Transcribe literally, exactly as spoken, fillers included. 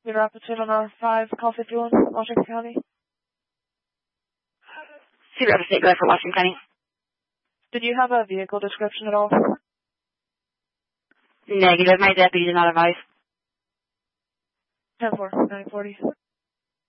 Cedar Rapids, Children R five, call fifty-one, Washington County. Cedar Rapids State, go ahead for Washington County. Did you have a vehicle description at all? Negative, my deputy did not advise. ten four, nine forty.